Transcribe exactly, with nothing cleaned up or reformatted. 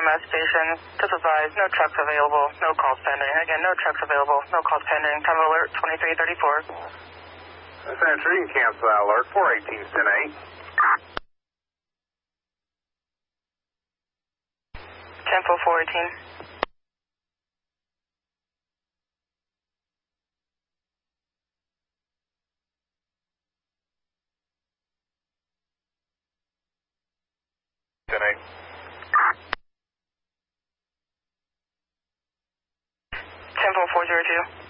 S station. Just advise, no trucks available, no calls pending. Again, no trucks available, no calls pending. Time of alert, twenty-three thirty-four. Senator, you can cancel that alert, four eighteen, ten eight. Tempo four eighteen. ten eight. Tempo four zero two.